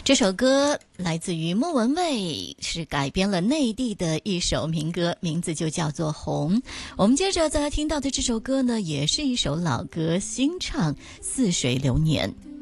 这首歌来自于莫文蔚，是改编了内地的一首民歌，名字就叫做《红》。我们接着再来听到的这首歌呢，也是一首老歌，新唱《似水流年》。